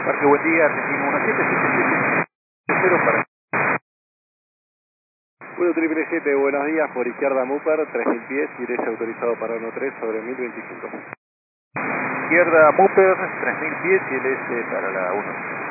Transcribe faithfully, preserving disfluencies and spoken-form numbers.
Parque Buen Día, Argentina uno siete siete cero para... uno siete siete, buenos días, por izquierda Mupper, tres mil pies, y desautorizado para uno tres sobre mil veinticinco. Izquierda Mupper, tres mil pies y el S para la uno.